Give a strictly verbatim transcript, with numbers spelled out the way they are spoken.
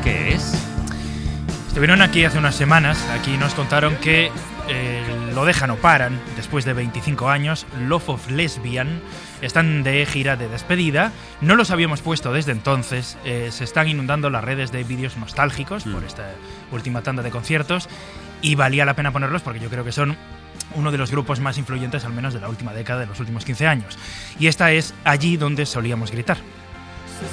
¿Qué es? Estuvieron aquí hace unas semanas, aquí nos contaron que eh, Lo Dejan o Paran, después de veinticinco años, Love of Lesbian, están de gira de despedida, no los habíamos puesto desde entonces, eh, se están inundando las redes de vídeos nostálgicos mm. por esta última tanda de conciertos y valía la pena ponerlos porque yo creo que son uno de los grupos más influyentes al menos de la última década, de los últimos quince años. Y esta es Allí donde solíamos gritar.